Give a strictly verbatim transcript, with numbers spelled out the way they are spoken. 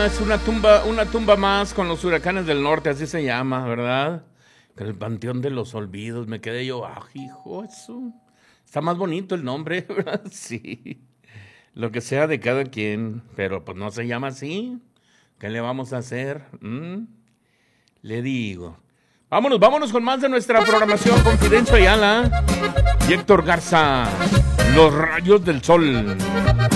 es una tumba, una tumba más con los huracanes del norte, así se llama, ¿verdad? El Panteón de los Olvidos, me quedé yo, ah, hijo, eso. Está más bonito el nombre, ¿verdad? Sí. Lo que sea de cada quien, pero pues no se llama así. ¿Qué le vamos a hacer? ¿Mm? Le digo. Vámonos, vámonos con más de nuestra programación con Fidencio Ayala y Héctor Garza. Los rayos del sol.